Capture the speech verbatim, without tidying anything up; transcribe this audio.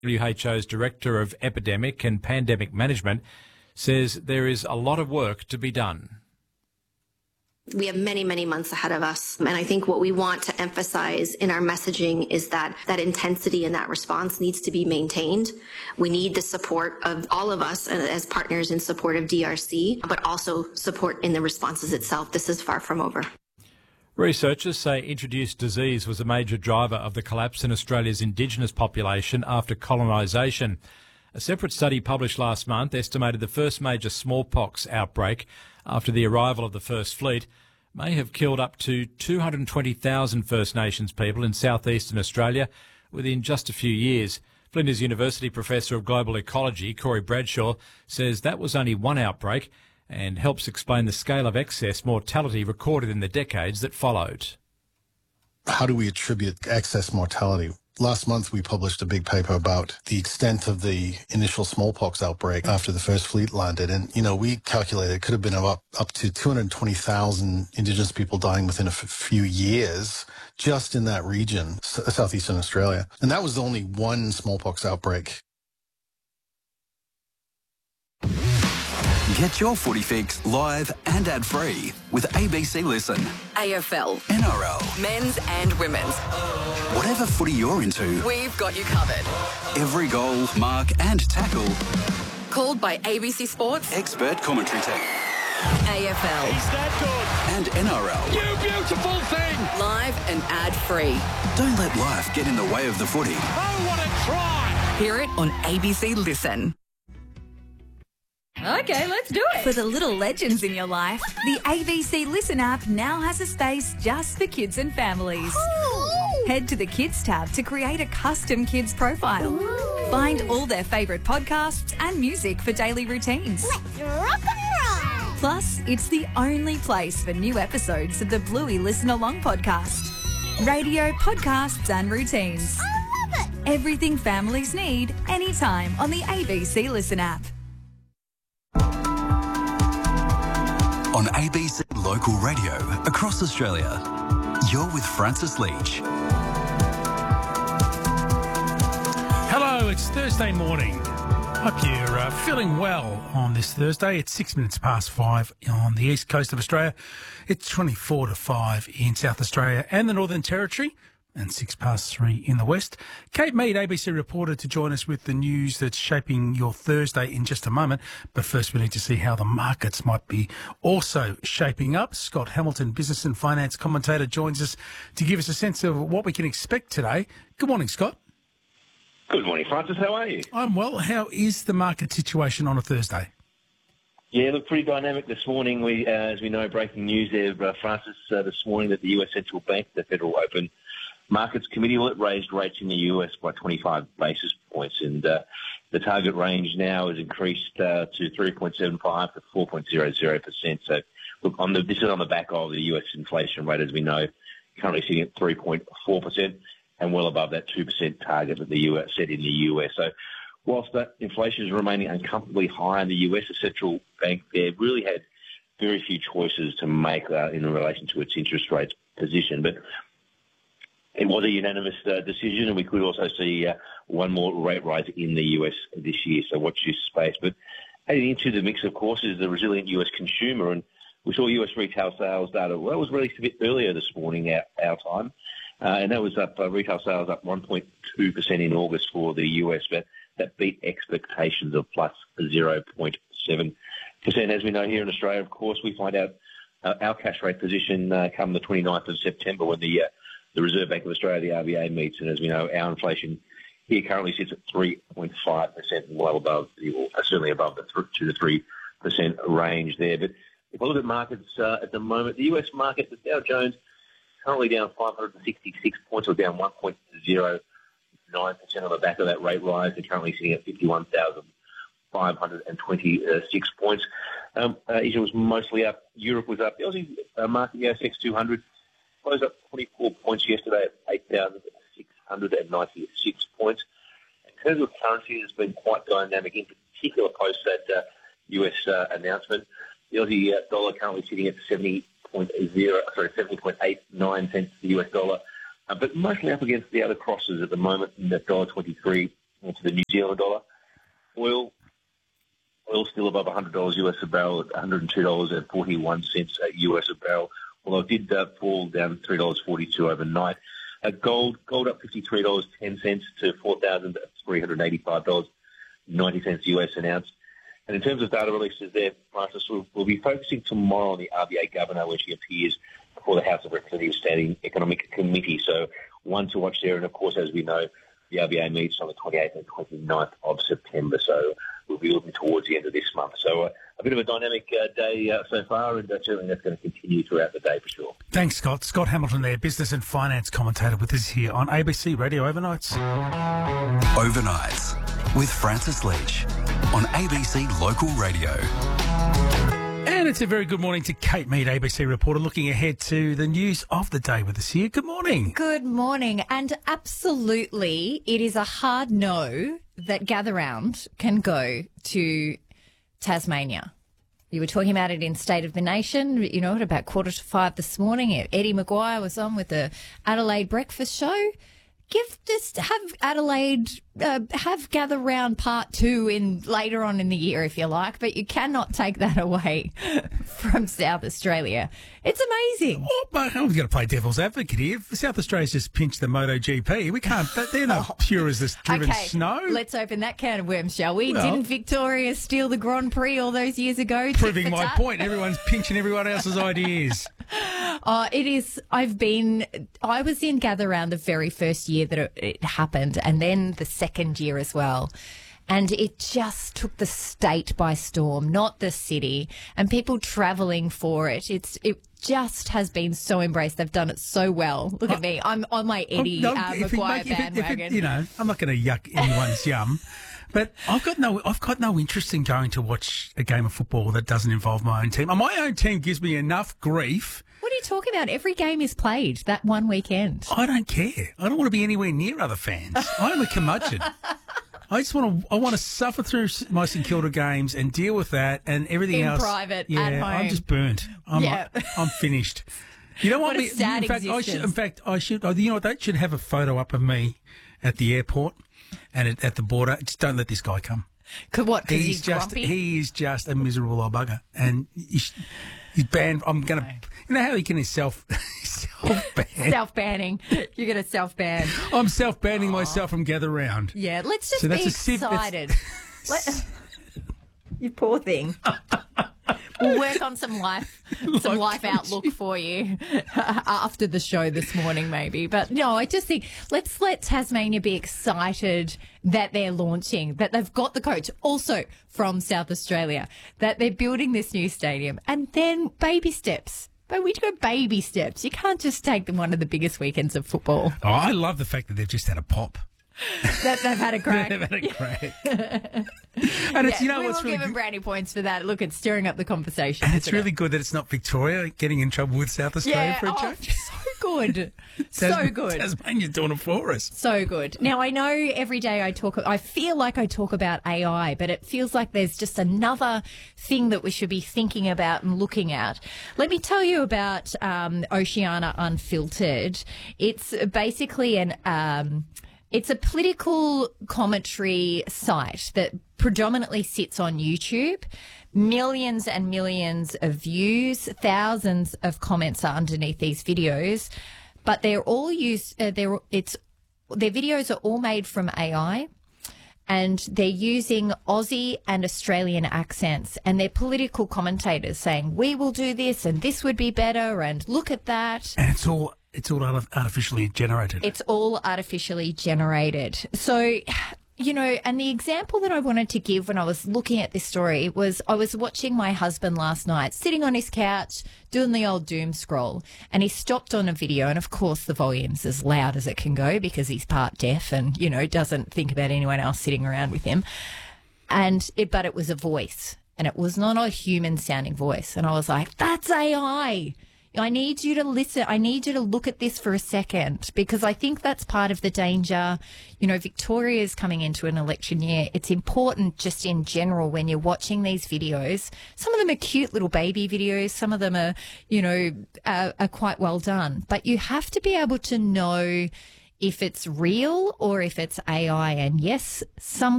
W H O's Director of Epidemic and Pandemic Management says there is a lot of work to be done. We have many, many months ahead of us. And I think what we want to emphasize in our messaging is that that intensity and that response needs to be maintained. We need the support of all of us as partners in support of D R C, but also support in the responses itself. This is far from over. Researchers say introduced disease was a major driver of the collapse in Australia's Indigenous population after colonisation. A separate study published last month estimated the first major smallpox outbreak after the arrival of the First Fleet may have killed up to two hundred twenty thousand First Nations people in southeastern Australia within just a few years. Flinders University Professor of Global Ecology, Corey Bradshaw, says that was only one outbreak and helps explain the scale of excess mortality recorded in the decades that followed. How do we attribute excess mortality? Last month, we published a big paper about the extent of the initial smallpox outbreak after the First Fleet landed. And, you know, we calculated it could have been up, up to two hundred twenty thousand Indigenous people dying within a f- few years just in that region, s- southeastern Australia. And that was only one smallpox outbreak. Get your footy fix live and ad-free with A B C Listen. A F L, N R L, men's and women's. whatever footy you're into, We've got you covered. every goal, mark and tackle, Called by A B C Sports, expert commentary team. A F L, Is that And N R L. good? You beautiful thing! live and ad-free. Don't let life get in the way of the footy. Oh, what a try! Hear it on A B C Listen. Okay, let's do it. For the little legends in your life, the A B C Listen app now has a space just for kids and families. Head to the Kids tab to create a custom kids profile. Find all their favourite podcasts and music for daily routines. Let's rock and roll! Plus, it's the only place for new episodes of the Bluey Listen Along podcast. Radio, podcasts and routines. I love it! Everything families need, anytime on the A B C Listen app. On A B C Local Radio across Australia, you're with Francis Leach. Hello, it's Thursday morning. Hope you're uh, feeling well on this Thursday. It's six minutes past five on the east coast of Australia. It's twenty-four to five in South Australia and the Northern Territory, and six past three in the west. Kate Mead, A B C reporter, to join us with the news that's shaping your Thursday in just a moment. But first, we need to see how the markets might be also shaping up. Scott Hamilton, business and finance commentator, joins us to give us a sense of what we can expect today. Good morning, Scott. Good morning, Francis. How are you? I'm well. How is the market situation on a Thursday? Yeah, look, pretty dynamic this morning. We, uh, as we know, breaking news there, uh, Francis, uh, this morning that the U S Central Bank, the Federal Open Markets Committee, well, it raised rates in the U S by twenty-five basis points, and uh, the target range now has increased uh, to three point seven five to four point zero zero percent. So, look, on the, this is on the back of the U S inflation rate, as we know, currently sitting at three point four percent and well above that two percent target that the U S set in the U S. So, whilst that inflation is remaining uncomfortably high in the U S, the central bank there really had very few choices to make uh, in relation to its interest rate position. But it was a unanimous uh, decision, and we could also see uh, one more rate rise in the U S this year, so watch this space. But adding into the mix, of course, is the resilient U S consumer, and we saw U S retail sales data. Well, that was released a bit earlier this morning, our, our time, uh, and that was up, uh, retail sales up one point two percent in August for the U S, but that beat expectations of plus zero point seven percent. As we know here in Australia, of course, we find out uh, our cash rate position uh, come the twenty-ninth of September when the uh, the Reserve Bank of Australia, the R B A, meets, and as we know, our inflation here currently sits at three point five percent, well above, the, or certainly above the two to three percent range there. But if I look at markets uh, at the moment, the U S market, the Dow Jones currently down five hundred sixty-six points, or down one point zero nine percent on the back of that rate rise. They're currently sitting at fifty-one thousand five hundred twenty-six points. Um, uh, Asia was mostly up. Europe was up. The Aussie uh, market, the A S X two hundred, closed up twenty-four points yesterday at eight thousand six hundred ninety-six points. In terms of currency, it's been quite dynamic, in particular post that uh, U S uh, announcement. The Aussie uh, dollar currently sitting at seventy point zero, sorry, seventy point eight nine cents to the U S dollar, uh, but mostly up against the other crosses at the moment, in the one dollar twenty-three to the New Zealand dollar. Oil, oil still above one hundred dollars U S a barrel at one hundred two dollars and forty-one cents U S a barrel, although it did uh, fall down three dollars forty-two overnight. Uh, gold, gold up fifty-three dollars and ten cents to four thousand three hundred eighty-five dollars and ninety cents U S an ounce. And in terms of data releases there, Francis, we'll, we'll be focusing tomorrow on the R B A governor when she appears before the House of Representatives Standing Economic Committee. So one to watch there. And, of course, as we know, the R B A meets on the twenty-eighth and twenty-ninth of September. So we'll be looking towards the end of this month. So uh, a bit of a dynamic uh, day uh, so far, and uh, certainly that's going to continue throughout the day for sure. Thanks, Scott. Scott Hamilton there, business and finance commentator with us here on A B C Radio Overnights. Overnights with Francis Leach on A B C Local Radio. And it's a very good morning to Kate Mead, A B C reporter, looking ahead to the news of the day with us here. Good morning. Good morning. And absolutely, it is a hard no that Gather Round can go to Tasmania. You were talking about it in State of the Nation, you know, at about quarter to five this morning. Eddie Maguire was on with the Adelaide Breakfast Show. Give just have Adelaide uh, have Gather Round Part Two in later on in the year if you like, but you cannot take that away from South Australia. It's amazing. Oh, but I'm going to play devil's advocate here. South Australia's just pinched the MotoGP. We can't. They're not oh. pure as this driven okay, snow. Let's open that can of worms, shall we? Well, Didn't Victoria steal the Grand Prix all those years ago? Proving my point. Everyone's pinching everyone else's ideas. Uh, it is. I've been. I was in Gather Round the very first year that it, it happened, and then the second year as well. And it just took the state by storm, not the city, and people travelling for it. It's it just has been so embraced. They've done it so well. Look at me. I'm on my Eddie no, uh, if Maguire it, if it, bandwagon. If it, you know, I'm not going to yuck anyone's yum. But I've got no, I've got no interest in going to watch a game of football that doesn't involve my own team. My own team gives me enough grief. What are you talking about? Every game is played that one weekend. I don't care. I don't want to be anywhere near other fans. I'm a curmudgeon. I just want to. I want to suffer through my St Kilda games and deal with that and everything in else. In private, yeah, at home. I'm just burnt. I'm. Yeah. I'm finished. You know what? What a sad in fact, existence. I should. In fact, I should. You know what? They should have a photo up of me at the airport and at, at the border. Just don't let this guy come. Could what? Because he's, he's just. grumpy? He is just a miserable old bugger, and he's, he's banned. I'm gonna. You know how he can self self ban. Self banning. You're gonna self ban. I'm self banning myself from Gather Round. Yeah. Let's just So be that's a civ- excited. Let, you poor thing. We'll work on some life, some life outlook for you after the show this morning, maybe. But no, I just think let's let Tasmania be excited that they're launching, that they've got the coach also from South Australia, that they're building this new stadium, and then baby steps. But we go baby steps. You can't just take them one of the biggest weekends of football. Oh, I love the fact that they've just had a pop. That they've had a crack. they've had a crack. and yeah, it's, you know, we what's will really give them good? brownie points for that. Look, it's stirring up the conversation. And it's isn't really it? good that it's not Victoria getting in trouble with South Australia Yeah, for a oh, change. so good. so Tas- good. Tasmania's doing it for us. So good. Now, I know every day I talk, I feel like I talk about A I, but it feels like there's just another thing that we should be thinking about and looking at. Let me tell you about um, Oceania Unfiltered. It's basically an... Um, It's a political commentary site that predominantly sits on YouTube. Millions and millions of views, thousands of comments are underneath these videos, but they're all used. Uh, they're it's their videos are all made from A I, and they're using Aussie and Australian accents, and they're political commentators saying we will do this and this would be better, and look at that. And it's all. It's all artificially generated. It's all artificially generated. So, you know, and the example that I wanted to give when I was looking at this story was I was watching my husband last night sitting on his couch doing the old doom scroll, and he stopped on a video, and of course the volume's as loud as it can go because he's part deaf and, you know, doesn't think about anyone else sitting around with him. And it, but it was a voice, and it was not a human sounding voice. And I was like, that's A I. I need you to listen. I need you to look at this for a second, because I think that's part of the danger. You know, Victoria is coming into an election year. It's important just in general when you're watching these videos. Some of them are cute little baby videos. Some of them are, you know, are, are quite well done. But you have to be able to know if it's real or if it's A I. And yes, some